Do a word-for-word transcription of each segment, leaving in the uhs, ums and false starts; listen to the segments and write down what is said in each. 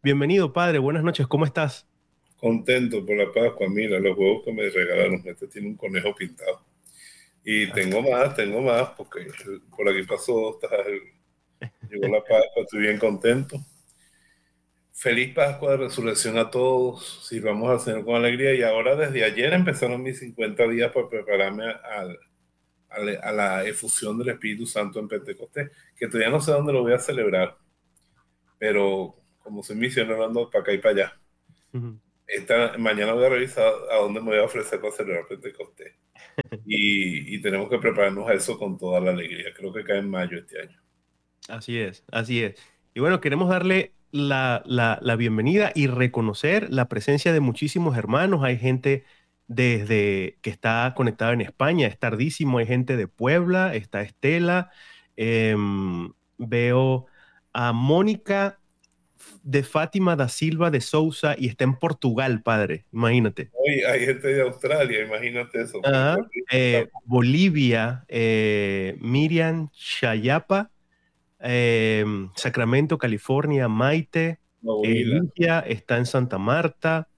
Bienvenido, padre. Buenas noches. ¿Cómo estás? Contento por la Pascua. Mira, los huevos que me regalaron. Este tiene un conejo pintado. Y Ah, tengo más, tengo más, porque el- por aquí pasó, está el- llegó la Pascua, estoy bien contento. Feliz Pascua de Resurrección a todos. Sirvamos al Señor con alegría. Y ahora desde ayer empezaron mis cincuenta días para prepararme al- al- a la efusión del Espíritu Santo en Pentecostés, que todavía no sé dónde lo voy a celebrar, pero como soy misionero ando para acá y para allá. ujú. Esta, mañana voy a revisar a dónde me voy a ofrecer para celebrar Pentecostés. Y, y tenemos que prepararnos a eso con toda la alegría. Creo que cae en mayo este año. Así es, así es. Y bueno, queremos darle la, la- la bienvenida y reconocer la presencia de muchísimos hermanos. Hay gente desde que está conectada en España, es tardísimo. Hay gente de Puebla, está Estela. em, Veo a Mónica de Fátima da Silva de Sousa y está en Portugal, padre. Imagínate. Hoy hay gente de Australia, imagínate eso, Puerto Ajá. Rico, Eh, también, Bolivia, eh, Miriam Chayapa, eh, Sacramento, California, Maite, eh, Coahuila, Ligia está en Santa Marta,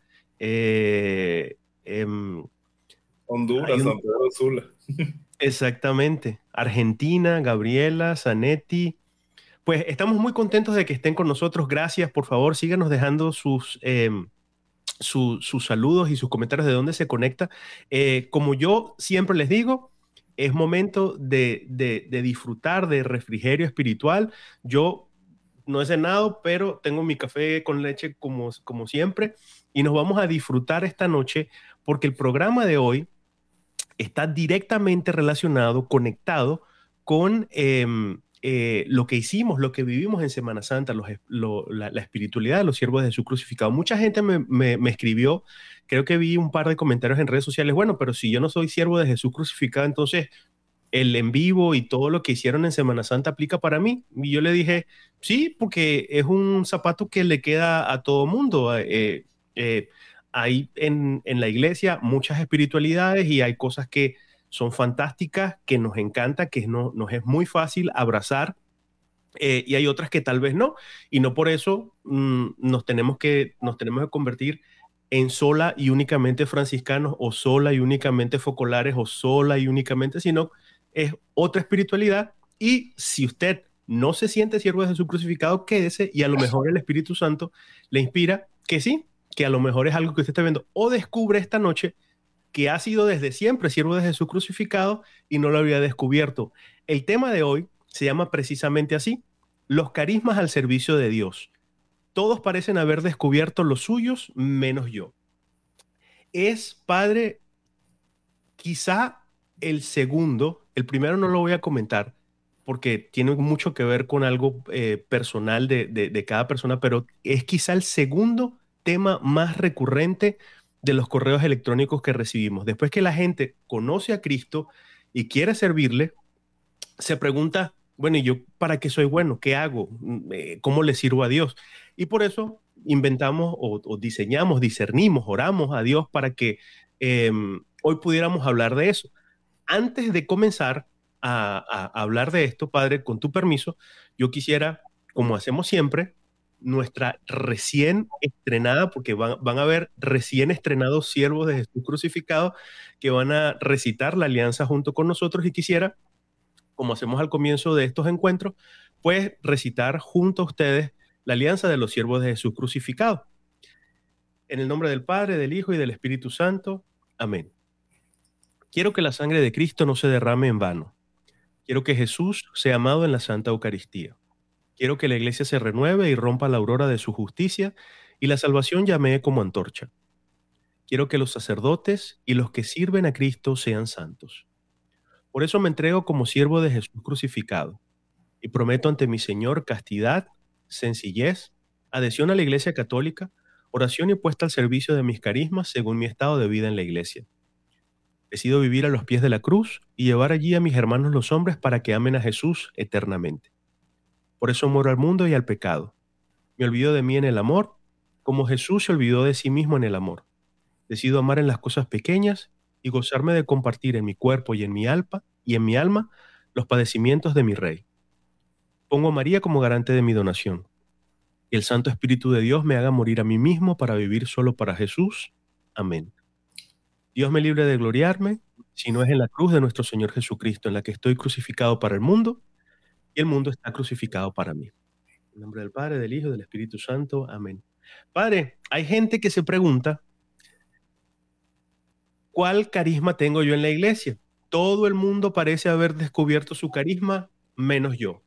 eh, em, hay Honduras, un- San Pedro Sula. exactamente, Argentina, Gabriela, Zanetti. Pues estamos muy contentos de que estén con nosotros. Gracias, por favor, síganos dejando sus, em, su- sus saludos y sus comentarios de dónde se conecta. Eh, como yo siempre les digo, es momento de, de- de disfrutar de refrigerio espiritual. Yo no he cenado, pero tengo mi café con leche como, como siempre y nos vamos a disfrutar esta noche porque el programa de hoy está directamente relacionado, conectado con eh, eh, lo que hicimos, lo que vivimos en Semana Santa, los, lo, la, la, espiritualidad de los siervos de Jesús crucificado. Mucha gente me, me, me, escribió, creo que vi un par de comentarios en redes sociales, bueno, pero si yo no soy siervo de Jesús crucificado, entonces el en vivo y todo lo que hicieron en Semana Santa aplica para mí. Y yo le dije, sí, porque es un zapato que le queda a todo mundo. Eh, eh, hay en, en, la iglesia muchas espiritualidades y hay cosas que son fantásticas, que nos encanta, que no, nos es muy fácil abrazar. Eh, y hay otras que tal vez no. Y no por eso mmm, nos, tenemos que, nos tenemos que convertir en sola y únicamente franciscanos o sola y únicamente focolares o sola y únicamente, sino es otra espiritualidad. Y si usted no se siente siervo de Jesús crucificado, quédese y a lo mejor el Espíritu Santo le inspira que sí, que a lo mejor es algo que usted está viendo o descubre esta noche que ha sido desde siempre siervo de Jesús crucificado y no lo había descubierto. El tema de hoy se llama precisamente así, los carismas al servicio de Dios. Todos parecen haber descubierto los suyos, menos yo. Es, padre, quizá el segundo, el primero no lo voy a comentar porque tiene mucho que ver con algo eh, personal de, de, de cada persona, pero es quizá el segundo tema más recurrente de los correos electrónicos que recibimos. Después que la gente conoce a Cristo y quiere servirle, se pregunta, bueno, ¿y yo para qué soy bueno? ¿Qué hago? Mm, eh, ¿Cómo le sirvo a Dios? Y por eso inventamos o, o diseñamos, discernimos, oramos a Dios para que eh, hoy pudiéramos hablar de eso. Antes de comenzar a, a, a hablar de esto, padre, con tu permiso, yo quisiera, como hacemos siempre, nuestra recién estrenada, porque van, van a haber recién estrenados siervos de Jesús crucificado que van a recitar la alianza junto con nosotros y quisiera, como hacemos al comienzo de estos encuentros, pues recitar junto a ustedes la alianza de los siervos de Jesús crucificado. En el nombre del Padre, del Hijo y del Espíritu Santo. Amén. Quiero que la sangre de Cristo no se derrame en vano. Quiero que Jesús sea amado en la Santa Eucaristía. Quiero que la iglesia se renueve y rompa la aurora de su justicia y la salvación llamee como antorcha. Quiero que los sacerdotes y los que sirven a Cristo sean santos. Por eso me entrego como siervo de Jesús crucificado y prometo ante mi Señor castidad, sencillez, adhesión a la Iglesia Católica, oración y puesta al servicio de mis carismas según mi estado de vida en la Iglesia. Decido vivir a los pies de la cruz y llevar allí a mis hermanos los hombres para que amen a Jesús eternamente. Por eso muero al mundo y al pecado. Me olvido de mí en el amor, como Jesús se olvidó de sí mismo en el amor. Decido amar en las cosas pequeñas y gozarme de compartir en mi cuerpo y en mi alma y en mi alma los padecimientos de mi Rey. Pongo a María como garante de mi donación. y el Santo Espíritu de Dios me haga morir a mí mismo para vivir solo para Jesús. Amén. Dios me libre de gloriarme, si no es en la cruz de nuestro Señor Jesucristo, en la que estoy crucificado para el mundo y el mundo está crucificado para mí. En nombre del Padre, del Hijo y del Espíritu Santo. Amén. Padre, hay gente que se pregunta, ¿cuál carisma tengo yo en la iglesia? Todo el mundo parece haber descubierto su carisma, menos yo.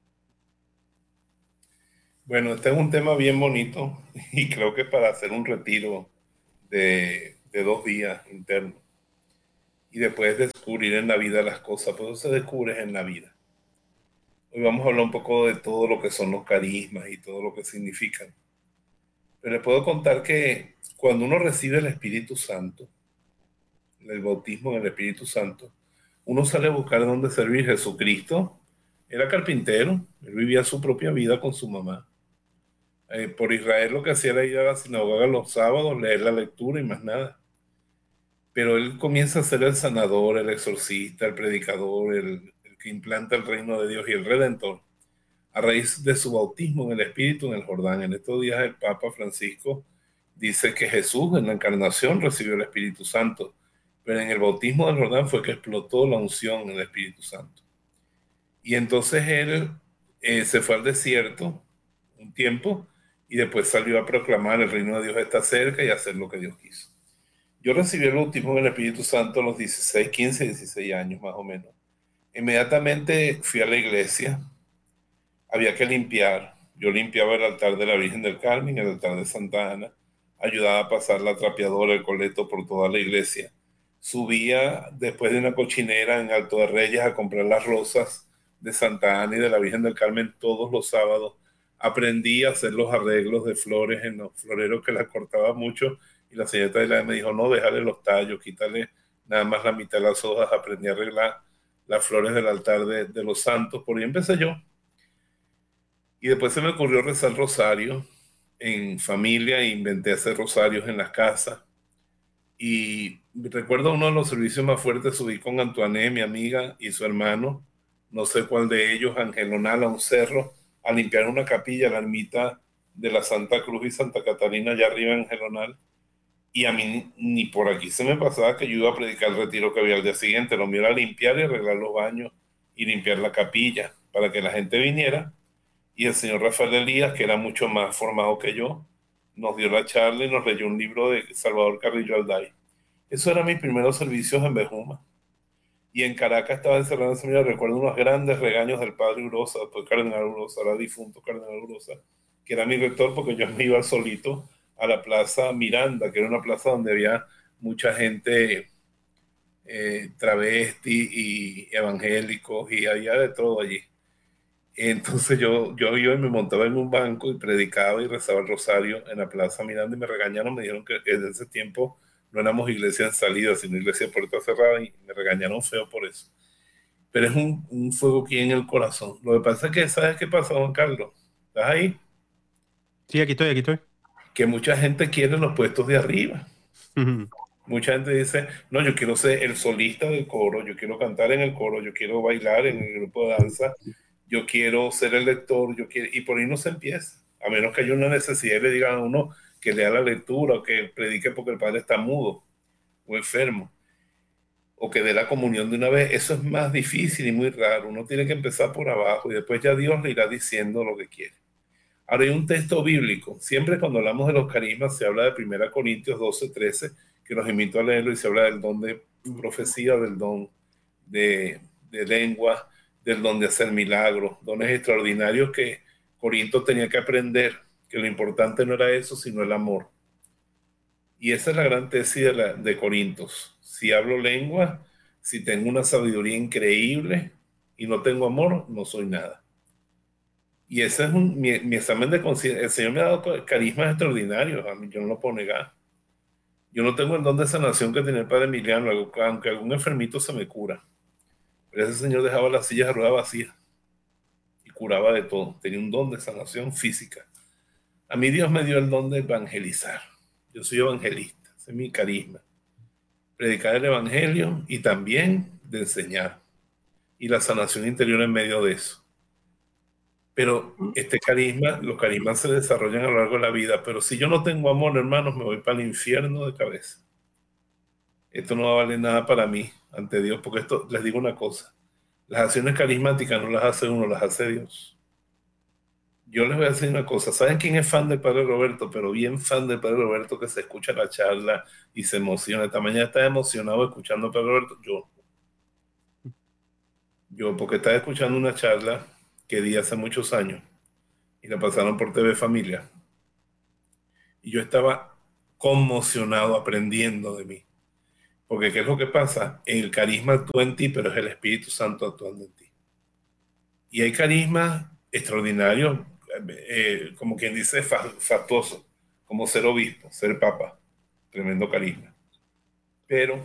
Bueno, este es un tema bien bonito y creo que para hacer un retiro de, de dos días interno y después descubrir en la vida las cosas, pues eso se descubre en la vida. Hoy vamos a hablar un poco de todo lo que son los carismas y todo lo que significan. Pero les puedo contar que cuando uno recibe el Espíritu Santo, el bautismo en el Espíritu Santo, uno sale a buscar dónde servir. Jesucristo era carpintero, él vivía su propia vida con su mamá. Eh, por Israel lo que hacía era ir a la sinagoga los sábados, leer la lectura y más nada. Pero él comienza a ser el sanador, el exorcista, el predicador, el, el que implanta el reino de Dios y el redentor, a raíz de su bautismo en el Espíritu en el Jordán. En estos días el Papa Francisco dice que Jesús en la encarnación recibió el Espíritu Santo, pero en el bautismo del Jordán fue que explotó la unción en el Espíritu Santo. Y entonces él eh, se fue al desierto un tiempo y después salió a proclamar el reino de Dios está cerca y a hacer lo que Dios quiso. Yo recibí el bautismo del Espíritu Santo a los dieciséis, quince, dieciséis años más o menos. Inmediatamente fui a la iglesia, había que limpiar. Yo limpiaba el altar de la Virgen del Carmen, el altar de Santa Ana, ayudaba a pasar la trapeadora, el coleto por toda la iglesia. Subía después de una cochinera en Alto de Reyes a comprar las rosas de Santa Ana y de la Virgen del Carmen todos los sábados. Aprendí a hacer los arreglos de flores en los floreros que las cortaba mucho y la señorita de la me dijo, no, déjale los tallos, quítale nada más la mitad de las hojas. Aprendí a arreglar las flores del altar de, de los santos. Por ahí empecé yo. Y después se me ocurrió rezar rosario en familia e inventé hacer rosarios en las casas. Y recuerdo uno de los servicios más fuertes, subí con Antoine, mi amiga, y su hermano, no sé cuál de ellos, Angelonal, a un cerro, a limpiar una capilla, la ermita de la Santa Cruz y Santa Catarina, allá arriba en Angelonal. Y a mí ni por aquí se me pasaba que yo iba a predicar el retiro que había al día siguiente. Lo mío era limpiar y arreglar los baños y limpiar la capilla para que la gente viniera. Y el señor Rafael Elías, que era mucho más formado que yo, nos dio la charla y nos leyó un libro de Salvador Carrillo Alday. Eso eran mis primeros servicios en Bejuma. Y en Caracas estaba encerrado en seminario. Recuerdo unos grandes regaños del padre Urosa, después Cardenal Urosa, ahora difunto Cardenal Urosa, que era mi rector porque yo me iba solito a la Plaza Miranda, que era una plaza donde había mucha gente eh, travesti y evangélicos y había de todo allí. Entonces yo, yo iba y me montaba en un banco y predicaba y rezaba el rosario en la Plaza Miranda y me regañaron, me dijeron que desde ese tiempo no éramos iglesia en salida, sino iglesia de puerta cerrada y me regañaron feo por eso. Pero es un, un fuego aquí en el corazón. Lo que pasa es que, ¿sabes qué pasa, Juan Carlos? ¿Estás ahí? Sí, aquí estoy, aquí estoy. Que mucha gente quiere los puestos de arriba. Mucha gente dice, no, yo quiero ser el solista del coro, yo quiero cantar en el coro, yo quiero bailar en el grupo de danza, yo quiero ser el lector, yo quiero, y por ahí no se empieza, a menos que haya una necesidad y le digan a uno que lea la lectura o que predique porque el padre está mudo o enfermo, o que dé la comunión de una vez. Eso es más difícil y muy raro. Uno tiene que empezar por abajo y después ya Dios le irá diciendo lo que quiere. Ahora hay un texto bíblico. Siempre cuando hablamos de los carismas se habla de primera Corintios doce, trece, que los invito a leerlo, y se habla del don de profecía, del don de, de lengua, del don de hacer milagros, dones extraordinarios que Corinto tenía que aprender, que lo importante no era eso, sino el amor. Y esa es la gran tesis de, la, de Corintios. Si hablo lengua, si tengo una sabiduría increíble y no tengo amor, no soy nada. Y ese es un, mi, mi examen de conciencia. El Señor me ha dado carismas extraordinarios, a mí yo no lo puedo negar. Yo no tengo el don de sanación que tenía el padre Emiliano, aunque algún enfermito se me cura. Pero ese señor dejaba las sillas de ruedas vacías y curaba de todo. Tenía un don de sanación física. A mí Dios me dio el don de evangelizar. Yo soy evangelista, ese es mi carisma. Predicar el evangelio y también de enseñar. Y la sanación interior en medio de eso. Pero este carisma, los carismas se desarrollan a lo largo de la vida, pero si yo no tengo amor, hermanos, me voy para el infierno de cabeza. Esto no va a valer nada para mí ante Dios, porque esto, les digo una cosa, las acciones carismáticas no las hace uno, las hace Dios. Yo les voy a decir una cosa, ¿saben quién es fan del Padre Roberto? Pero bien fan del Padre Roberto, que se escucha la charla y se emociona. Esta mañana estaba emocionado escuchando al Padre Roberto. Yo, yo, porque estaba escuchando una charla que di hace muchos años y la pasaron por T V Familia. Y yo estaba conmocionado aprendiendo de mí. Porque ¿qué es lo que pasa? El carisma actúa en ti, pero es el Espíritu Santo actuando en ti. Y hay carismas extraordinarios, eh, como quien dice, fa fatuoso, como ser obispo, ser papa, tremendo carisma. Pero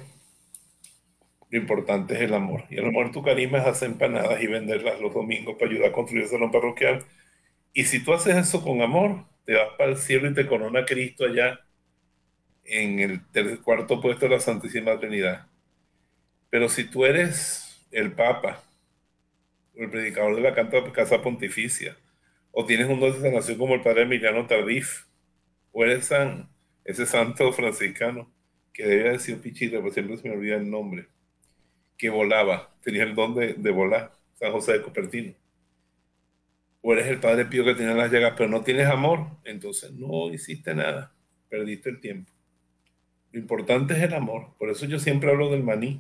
lo importante es el amor. Y a lo mejor tu carisma es hacer empanadas y venderlas los domingos para ayudar a construir el salón parroquial. Y si tú haces eso con amor, te vas para el cielo y te corona Cristo allá en el, el cuarto puesto de la Santísima Trinidad. Pero si tú eres el Papa, o el predicador de la Casa Pontificia, o tienes un don de sanación como el Padre Emiliano Tardif, o eres san, ese santo franciscano, que debe haber sido Pichita, pero siempre se me olvida el nombre, que volaba, tenía el don de, de volar, San José de Cupertino. O eres el Padre Pío que tenía las llagas, pero no tienes amor, entonces no hiciste nada, perdiste el tiempo. Lo importante es el amor, por eso yo siempre hablo del maní.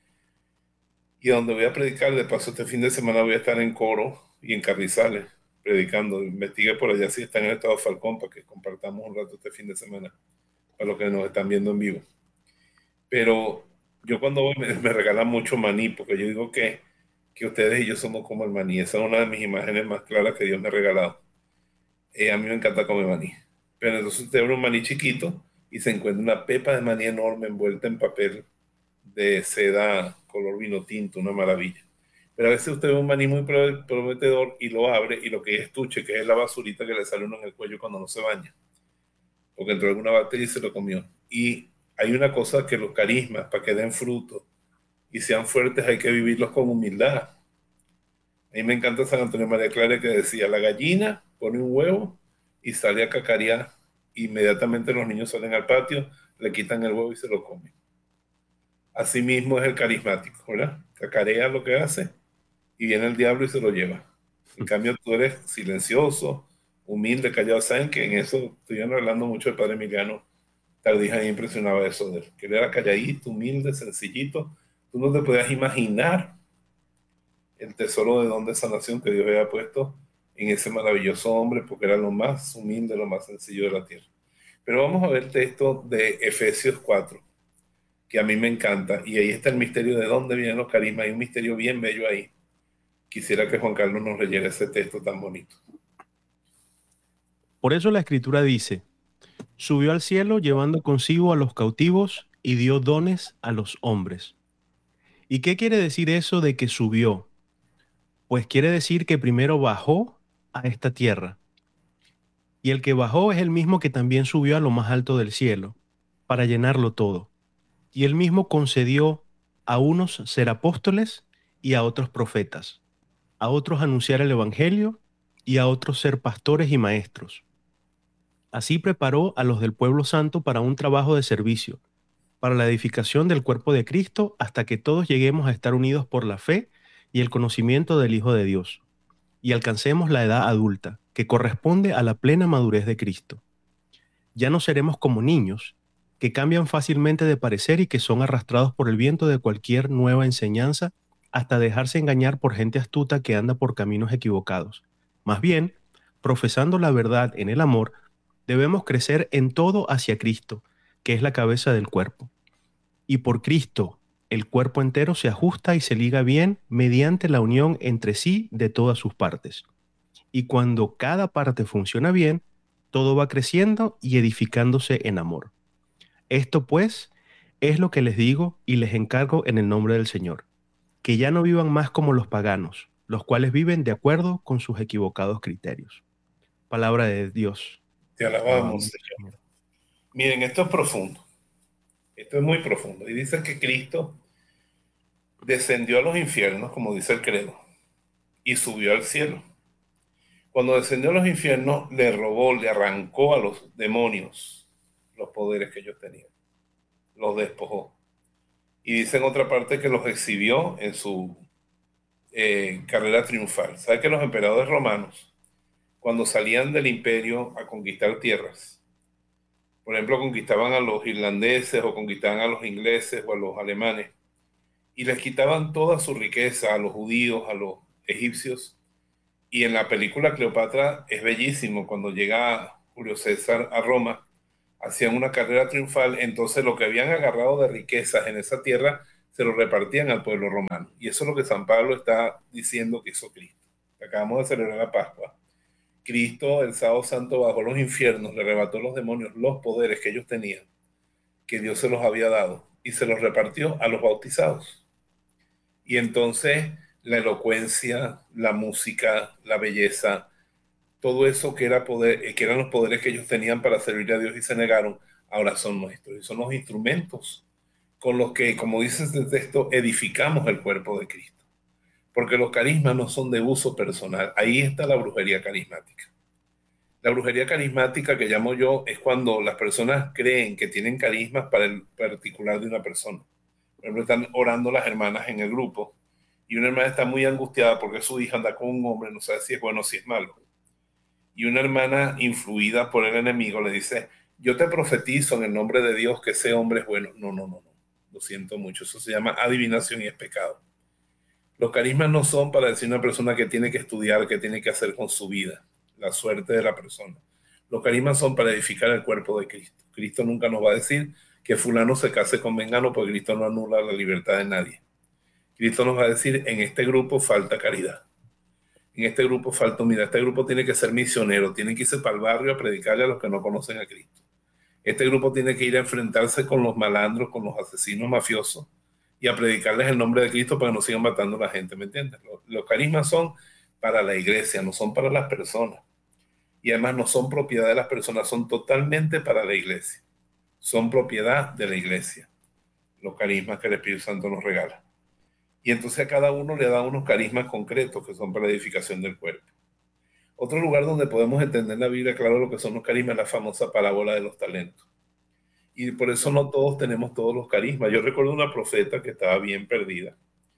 Y donde voy a predicar, de paso este fin de semana voy a estar en Coro y en Carrizales, predicando. Investigue por allá si están en el estado Falcón para que compartamos un rato este fin de semana, para los que nos están viendo en vivo. Pero yo cuando voy me, me regalan mucho maní, porque yo digo que, que ustedes y yo somos como el maní. Esa es una de mis imágenes más claras que Dios me ha regalado. Eh, a mí me encanta comer maní. Pero entonces usted abre un maní chiquito y se encuentra una pepa de maní enorme envuelta en papel de seda color vino tinto, una maravilla. Pero a veces usted ve un maní muy prometedor y lo abre y lo que es estuche, que es la basurita que le sale uno en el cuello cuando no se baña, porque entró alguna bacteria y se lo comió. Y hay una cosa, que los carismas, para que den fruto y sean fuertes, hay que vivirlos con humildad. A mí me encanta San Antonio María Clara, que decía, la gallina pone un huevo y sale a cacarear. Inmediatamente los niños salen al patio, le quitan el huevo y se lo comen. Así mismo es el carismático, ¿verdad? Cacarea lo que hace y viene el diablo y se lo lleva. En cambio, tú eres silencioso, humilde, callado. Saben que en eso estoy hablando mucho del Padre Emiliano Tardif. Me impresionaba eso de él, que él era calladito, humilde, sencillito. Tú no te podías imaginar el tesoro de don de sanación que Dios había puesto en ese maravilloso hombre, porque era lo más humilde, lo más sencillo de la tierra. Pero vamos a ver el texto de Efesios cuatro, que a mí me encanta, y ahí está el misterio de dónde vienen los carismas. Hay un misterio bien bello ahí. Quisiera que Juan Carlos nos leyera ese texto tan bonito. Por eso la Escritura dice, subió al cielo llevando consigo a los cautivos y dio dones a los hombres. ¿Y qué quiere decir eso de que subió? Pues quiere decir que primero bajó a esta tierra. Y el que bajó es el mismo que también subió a lo más alto del cielo, para llenarlo todo. Y él mismo concedió a unos ser apóstoles y a otros profetas, a otros anunciar el evangelio y a otros ser pastores y maestros. Así preparó a los del pueblo santo para un trabajo de servicio, para la edificación del cuerpo de Cristo, hasta que todos lleguemos a estar unidos por la fe y el conocimiento del Hijo de Dios, y alcancemos la edad adulta, que corresponde a la plena madurez de Cristo. Ya no seremos como niños, que cambian fácilmente de parecer y que son arrastrados por el viento de cualquier nueva enseñanza, hasta dejarse engañar por gente astuta que anda por caminos equivocados. Más bien, profesando la verdad en el amor, debemos crecer en todo hacia Cristo, que es la cabeza del cuerpo. Y por Cristo, el cuerpo entero se ajusta y se liga bien mediante la unión entre sí de todas sus partes. Y cuando cada parte funciona bien, todo va creciendo y edificándose en amor. Esto pues es lo que les digo y les encargo en el nombre del Señor, que ya no vivan más como los paganos, los cuales viven de acuerdo con sus equivocados criterios. Palabra de Dios. Te alabamos, Señor. Miren, esto es profundo. Esto es muy profundo. Y dice que Cristo descendió a los infiernos, como dice el credo, y subió al cielo. Cuando descendió a los infiernos, le robó, le arrancó a los demonios los poderes que ellos tenían, los despojó. Y dice en otra parte que los exhibió en su eh, carrera triunfal. ¿Sabe que los emperadores romanos, cuando salían del imperio a conquistar tierras, por ejemplo, conquistaban a los irlandeses o conquistaban a los ingleses o a los alemanes, y les quitaban toda su riqueza a los judíos, a los egipcios? Y en la película Cleopatra es bellísimo cuando llega Julio César a Roma, hacían una carrera triunfal, entonces lo que habían agarrado de riquezas en esa tierra se lo repartían al pueblo romano. Y eso es lo que San Pablo está diciendo que hizo Cristo. Acabamos de celebrar la Pascua. Cristo, el sábado santo, bajó los infiernos, le arrebató a los demonios los poderes que ellos tenían, que Dios se los había dado, y se los repartió a los bautizados. Y entonces la elocuencia, la música, la belleza, todo eso que, era poder, que eran los poderes que ellos tenían para servir a Dios y se negaron, ahora son nuestros. Y son los instrumentos con los que, como dice este texto, edificamos el cuerpo de Cristo. Porque los carismas no son de uso personal. Ahí está la brujería carismática. La brujería carismática que llamo yo es cuando las personas creen que tienen carismas para el particular de una persona. Por ejemplo, están orando las hermanas en el grupo y una hermana está muy angustiada porque su hija anda con un hombre, no sabe si es bueno o si es malo. Y una hermana influida por el enemigo le dice, yo te profetizo en el nombre de Dios que ese hombre es bueno. No, no, no, no. Lo siento mucho. Eso se llama adivinación y es pecado. Los carismas no son para decir a una persona que tiene que estudiar, que tiene que hacer con su vida, la suerte de la persona. Los carismas son para edificar el cuerpo de Cristo. Cristo nunca nos va a decir que fulano se case con vengano, porque Cristo no anula la libertad de nadie. Cristo nos va a decir, en este grupo falta caridad. En este grupo falta humildad. Este grupo tiene que ser misionero, tiene que irse para el barrio a predicarle a los que no conocen a Cristo. Este grupo tiene que ir a enfrentarse con los malandros, con los asesinos mafiosos y a predicarles el nombre de Cristo para que no sigan matando a la gente, ¿me entiendes? Los, los carismas son para la iglesia, no son para las personas. Y además no son propiedad de las personas, son totalmente para la iglesia. Son propiedad de la iglesia, los carismas que el Espíritu Santo nos regala. Y entonces a cada uno le da unos carismas concretos que son para la edificación del cuerpo. Otro lugar donde podemos entender en la Biblia, claro, lo que son los carismas, la famosa parábola de los talentos. Y por eso no todos tenemos todos los carismas. Yo recuerdo una profeta que estaba bien perdida.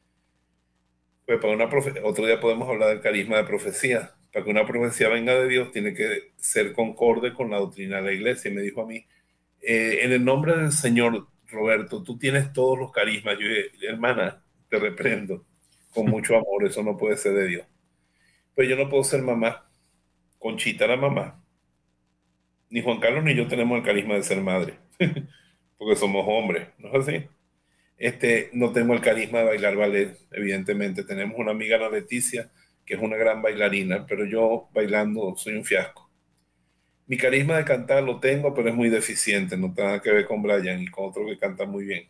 Pues para una profe Otro día podemos hablar del carisma de profecía. Para que una profecía venga de Dios, tiene que ser concorde con la doctrina de la iglesia. Y me dijo a mí, eh, en el nombre del Señor, Roberto, tú tienes todos los carismas. Yo dije, hermana, te reprendo con mucho amor, eso no puede ser de Dios. Pues yo no puedo ser mamá. Conchita la mamá. Ni Juan Carlos ni yo tenemos el carisma de ser madre, porque somos hombres, ¿no es así? Este, no tengo el carisma de bailar ballet, evidentemente. Tenemos una amiga, la Leticia, que es una gran bailarina, pero yo bailando soy un fiasco. Mi carisma de cantar lo tengo, pero es muy deficiente, no tiene nada que ver con Brian y con otro que canta muy bien.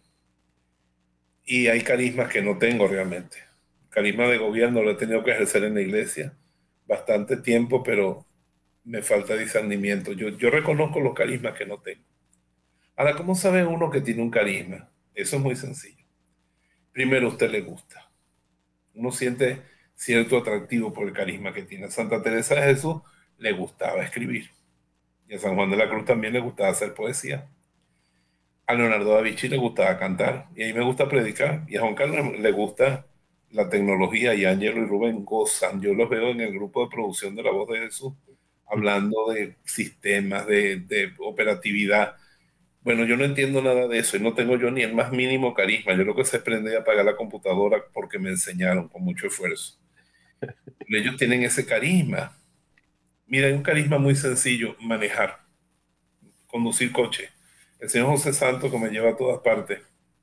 Y hay carismas que no tengo realmente. Carisma de gobierno lo he tenido que ejercer en la iglesia bastante tiempo, pero me falta discernimiento. Yo, yo reconozco los carismas que no tengo. Ahora, ¿cómo sabe uno que tiene un carisma? Eso es muy sencillo. Primero, a usted le gusta. Uno siente cierto atractivo por el carisma que tiene. A Santa Teresa de Jesús le gustaba escribir. Y a San Juan de la Cruz también le gustaba hacer poesía. A Leonardo da Vinci le gustaba cantar. Y a mí me gusta predicar. Y a Juan Carlos le gusta la tecnología. Y Ángelo y Rubén gozan. Yo los veo en el grupo de producción de La Voz de Jesús, hablando de sistemas, de, de operatividad. Bueno, yo no entiendo nada de eso y no tengo yo ni el más mínimo carisma. Yo lo que sé es aprender a apagar la computadora porque me enseñaron con mucho esfuerzo. Pero ellos tienen ese carisma. Mira, hay un carisma muy sencillo, manejar, conducir coche. El señor José Santos, que me lleva a todas partes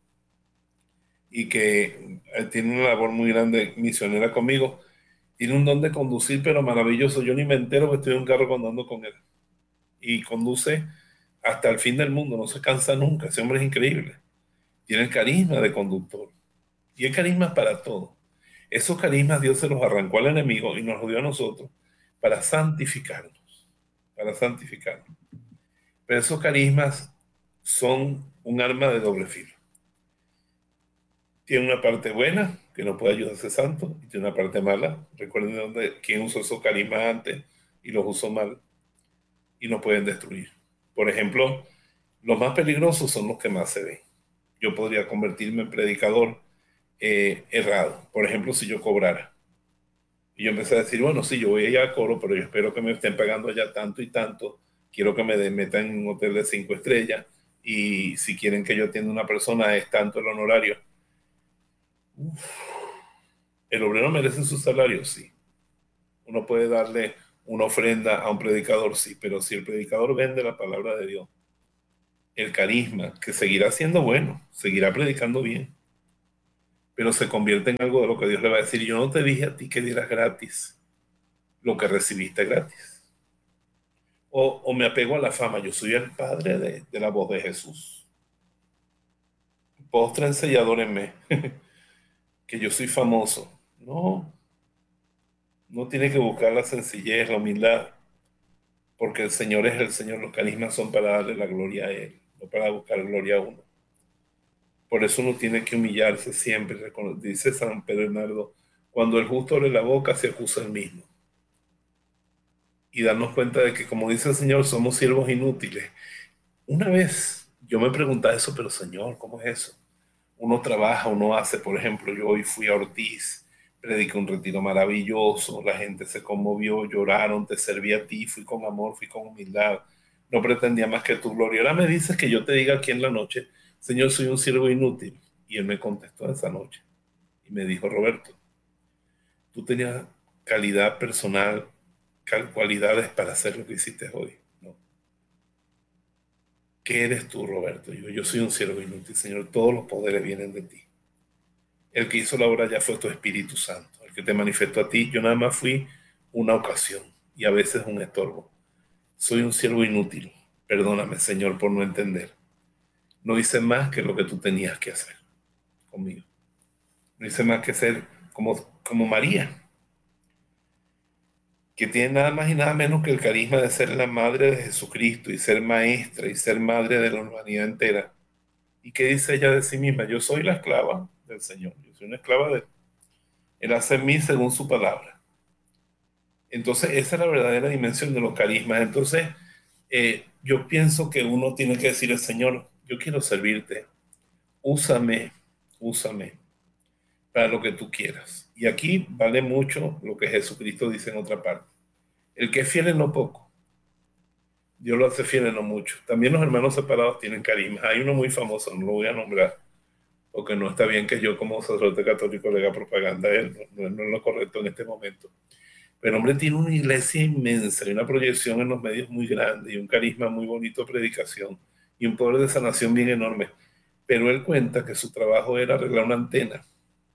y que eh, tiene una labor muy grande misionera conmigo, tiene un don de conducir, pero maravilloso. Yo ni me entero que estoy en un carro cuando ando con él. Y conduce hasta el fin del mundo, no se cansa nunca. Ese hombre es increíble. Tiene el carisma de conductor. Y el carisma es para todo. Esos carismas Dios se los arrancó al enemigo y nos los dio a nosotros para santificarnos. Para santificarnos. Pero esos carismas son un arma de doble filo. Tiene una parte buena, que nos puede ayudar a ser santo, y tiene una parte mala. Recuerden de dónde, quién usó esos carismas antes. y los uso mal y nos pueden destruir. Por ejemplo, los más peligrosos son los que más se ven. Yo podría convertirme en predicador eh, errado. Por ejemplo, si yo cobrara. Y yo empecé a decir, bueno, sí, yo voy allá a coro, pero yo espero que me estén pagando allá tanto y tanto. Quiero que me de- metan en un hotel de cinco estrellas. Y si quieren que yo atienda a una persona, es tanto el honorario. Uf, ¿el obrero merece su salario? Sí. Uno puede darle una ofrenda a un predicador, sí, pero si el predicador vende la palabra de Dios, el carisma, que seguirá siendo bueno, seguirá predicando bien, pero se convierte en algo de lo que Dios le va a decir, yo no te dije a ti que dieras gratis lo que recibiste gratis. O, o me apego a la fama, yo soy el padre de, de la voz de Jesús. Postra ensellador en mí, que yo soy famoso. No, no tiene que buscar la sencillez, la humildad, porque el Señor es el Señor, los carismas son para darle la gloria a Él, no para buscar gloria a uno. Por eso uno tiene que humillarse siempre, dice San Pedro Bernardo, cuando el justo abre la boca se acusa el mismo. Y darnos cuenta de que, como dice el Señor, somos siervos inútiles. Una vez yo me preguntaba eso, pero Señor, ¿cómo es eso? Uno trabaja, uno hace, por ejemplo, yo hoy fui a Ortiz, prediqué un retiro maravilloso, la gente se conmovió, lloraron, te serví a ti, fui con amor, fui con humildad, no pretendía más que tu gloria. Ahora me dices que yo te diga aquí en la noche, Señor, soy un siervo inútil. Y él me contestó esa noche y me dijo, Roberto, tú tenías calidad personal, cualidades para hacer lo que hiciste hoy. No. ¿Qué eres tú, Roberto? Yo, yo soy un siervo inútil, Señor, todos los poderes vienen de ti. El que hizo la obra ya fue tu Espíritu Santo, el que te manifestó a ti. Yo nada más fui una ocasión y a veces un estorbo. Soy un siervo inútil. Perdóname, Señor, por no entender. No hice más que lo que tú tenías que hacer conmigo. No hice más que ser como, como María, que tiene nada más y nada menos que el carisma de ser la madre de Jesucristo y ser maestra y ser madre de la humanidad entera. ¿Y qué dice ella de sí misma? Yo soy la esclava del Señor, yo soy una esclava de Él. Él hace en mí según su palabra. Entonces, esa es la verdadera dimensión de los carismas. Entonces, eh, yo pienso que uno tiene que decirle, Señor, yo quiero servirte, úsame, úsame para lo que tú quieras. Y aquí vale mucho lo que Jesucristo dice en otra parte. El que es fiel en lo poco, Dios lo hace fiel en lo mucho. También los hermanos separados tienen carismas. Hay uno muy famoso, no lo voy a nombrar, porque no está bien que yo como sacerdote católico le haga propaganda a él, no, no es lo correcto en este momento. Pero el hombre tiene una iglesia inmensa y una proyección en los medios muy grande y un carisma muy bonito de predicación y un poder de sanación bien enorme. Pero él cuenta que su trabajo era arreglar una antena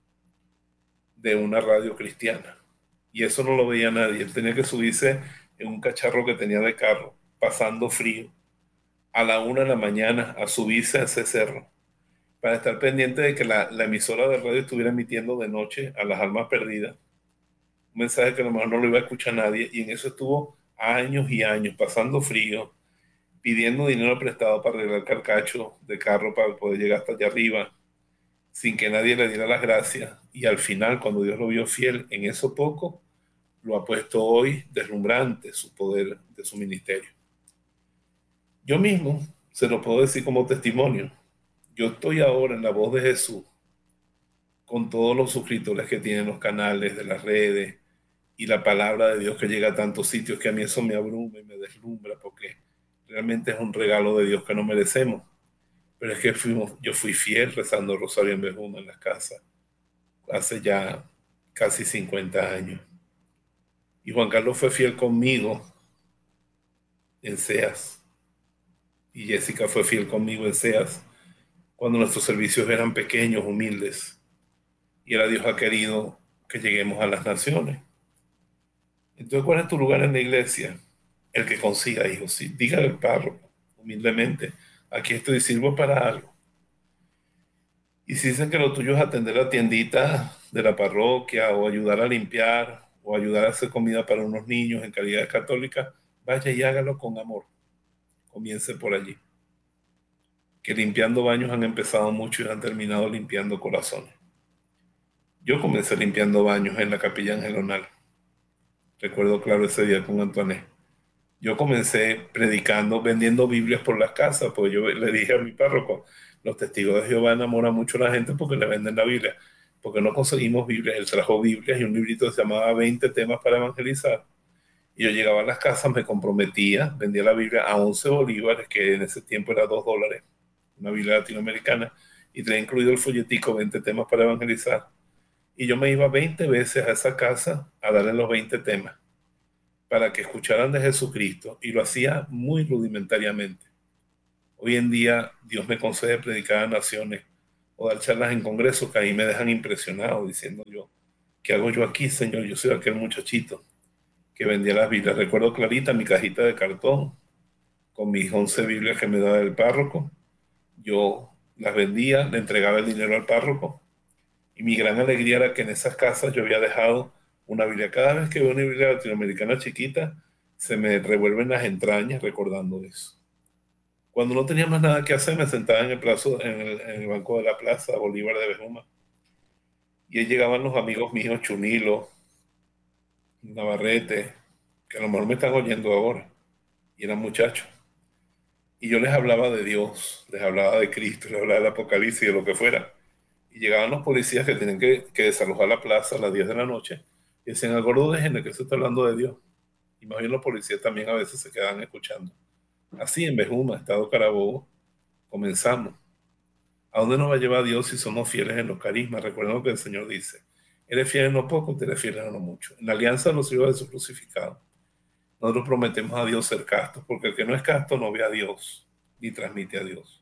de una radio cristiana. Y eso no lo veía nadie. Él tenía que subirse en un cacharro que tenía de carro, pasando frío, a la una de la mañana, a subirse a ese cerro, para estar pendiente de que la, la emisora de radio estuviera emitiendo de noche a las almas perdidas un mensaje que a lo mejor no lo iba a escuchar nadie, y en eso estuvo años y años, pasando frío, pidiendo dinero prestado para arreglar carcacho de carro para poder llegar hasta allá arriba, sin que nadie le diera las gracias, y al final, cuando Dios lo vio fiel en eso poco, lo ha puesto hoy deslumbrante su poder de su ministerio. Yo mismo se lo puedo decir como testimonio. Yo estoy ahora en la voz de Jesús, con todos los suscriptores que tienen los canales de las redes, y la palabra de Dios que llega a tantos sitios que a mí eso me abruma y me deslumbra porque realmente es un regalo de Dios que no merecemos. Pero es que fuimos, yo fui fiel rezando Rosario en Bejuna en las casas hace ya casi cincuenta años. Y Juan Carlos fue fiel conmigo en SEAS. Y Jessica fue fiel conmigo en SEAS cuando nuestros servicios eran pequeños, humildes. Y ahora Dios ha querido que lleguemos a las naciones. Entonces, ¿cuál es tu lugar en la iglesia? El que consiga hijos, sí. Dígale al párroco, humildemente, aquí estoy, sirvo para algo. Y si dicen que lo tuyo es atender la tiendita de la parroquia o ayudar a limpiar o ayudar a hacer comida para unos niños en calidad católica, vaya y hágalo con amor. Comience por allí. Que limpiando baños han empezado mucho y han terminado limpiando corazones. Yo comencé limpiando baños en la capilla angelonal. Recuerdo claro ese día con Antoinette. Yo comencé predicando, vendiendo Biblias por las casas, porque yo le dije a mi párroco, los testigos de Jehová enamoran mucho a la gente porque le venden la Biblia, porque no conseguimos Biblias. Él trajo Biblias y un librito que se llamaba veinte temas para evangelizar. Y yo llegaba a las casas, me comprometía, vendía la Biblia a once bolívares, que en ese tiempo era dos dólares, una Biblia latinoamericana, y tenía incluido el folletico veinte temas para evangelizar. Y yo me iba veinte veces a esa casa a darle los veinte temas para que escucharan de Jesucristo, y lo hacía muy rudimentariamente. Hoy en día Dios me concede predicar a naciones o dar charlas en congresos que ahí me dejan impresionado diciendo yo, ¿qué hago yo aquí, Señor? Yo soy aquel muchachito que vendía las Biblias. Recuerdo clarita mi cajita de cartón con mis once Biblias que me daba el párroco. Yo las vendía, le entregaba el dinero al párroco, y mi gran alegría era que en esas casas yo había dejado una Biblia. Cada vez que veo una Biblia latinoamericana chiquita, se me revuelven las entrañas recordando eso. Cuando no tenía más nada que hacer, me sentaba en el, plazo, en el, en el banco de la Plaza Bolívar de Bejuma. Y ahí llegaban los amigos míos, Chunilo, Navarrete, que a lo mejor me están oyendo ahora, y eran muchachos. Y yo les hablaba de Dios, les hablaba de Cristo, les hablaba del Apocalipsis, de lo que fuera. Y llegaban los policías que tienen que, que desalojar la plaza a las diez de la noche y decían, al gordo déjenle que se está hablando de Dios. Y más bien los policías también a veces se quedaban escuchando. Así en Bejuma, Estado Carabobo, comenzamos. ¿A dónde nos va a llevar Dios si somos fieles en los carismas? Recuerden lo que el Señor dice. Eres fiel en lo poco, te eres fiel en lo mucho. En la alianza nos sirve de su crucificado. Nosotros prometemos a Dios ser castos, porque el que no es casto no ve a Dios ni transmite a Dios.